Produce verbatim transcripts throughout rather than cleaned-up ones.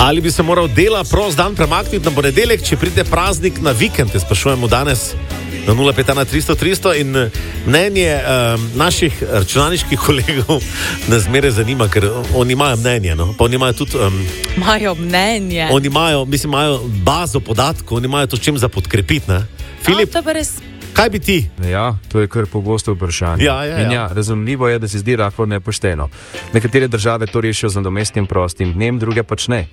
Ali bi se moral dela prost dan premakniti na ponedeljek, če pride praznik na vikend? Te sprašujemo danes na nula pet ena tristo tristo in mnenje um, naših računalniških kolegov nas zmeraj zanima, ker oni imajo mnenje, no? Pa oni imajo tudi... Um, imajo mnenje. Oni imajo, mislim, imajo bazo podatkov, oni imajo to čem za podkrepiti, ne? Filip, no, to pa res... kaj bi ti? Ja, to je kar pogosto vprašanje. Ja, ja, ja. In ja, razumljivo je, da se zdi rahlo nepošteno. Nekatere države to rešijo z nadomestnim prostim dnem, druge pač ne.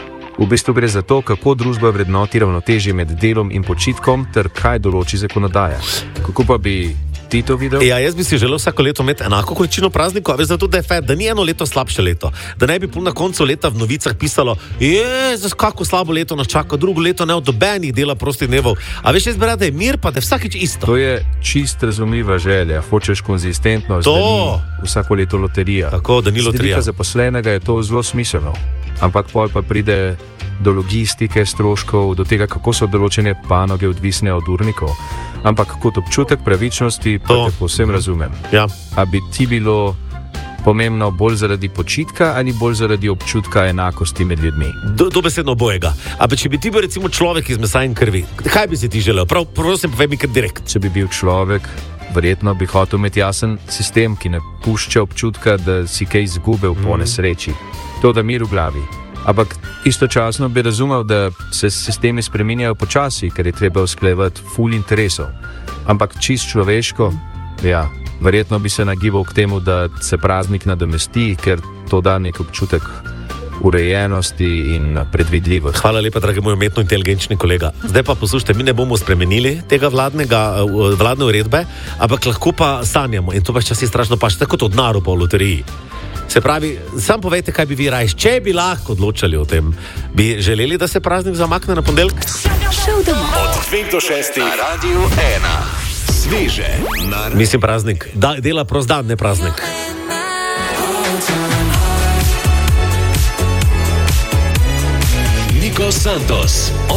V bistvu gre za to, kako družba vrednoti ravnotežje med delom in počitkom, ter kaj določi zakonodaja. Kako pa bi ti to videl? Ja, jaz bi si želel vsako leto imeti enako količino praznikov, a veš, zato da je fair, da ni eno leto slabše leto. Da ne bi pol na koncu leta v novicah pisalo, jezus, kako slabo leto nas čaka, drugo leto ne od dobenih dela prostih dnevov. A veš, jaz bi rad, da je mir, pa da je vsakič isto. To je čist razumljiva želja. Hočeš konzistentnost, to. Da ni vsako leto loterija. Tako, da ni loterija. Z vidika zaposlenega je to zelo smiselno. Ampak pol pa pride do logistike, stroškov, do tega, kako so določene panoge odvisne od urnikov. Ampak kot občutek pravičnosti pa te povsem razumem. Ja. A bi ti bilo pomembno bolj zaradi počitka ali bolj zaradi občutka enakosti med ljudmi? Do, dobesedno obojega. A pa če bi ti bil recimo človek iz mesa in krvi, kaj bi si ti želel? Prav, prosim, povej mi kar direkt. Če bi bil človek, verjetno bi hotel imeti jasen sistem, ki ne pušča občutka, da si kaj izgubil po nesreči. To, da mir v glavi. Ampak istočasno bi razumel, da se sistemi spreminjajo počasi, ker je treba usklajevati ful interesov. Ampak čist človeško, ja, verjetno bi se nagibal k temu, da se praznik nadomesti, ker to da nek občutek urejenosti in predvidljivosti. Hvala lepa, dragi moj umetno inteligenčni kolega. Zdaj pa poslušajte, mi ne bomo spremenili tega vladnega, vladne uredbe, ampak lahko pa sanjamo in to pa časi strašno paše, tako kot od naru po loteriji. Se pravi, sam povejte, kaj bi vi rajš, če bi lahko odločali o tem. Bi želeli, da se praznik zamakne na ponedeljek? Šel domov. Od dveh do šestih na Radiu ena. Sveže. Na... Mislim praznik. Da, dela prost dan, ne praznik. Nico Santos.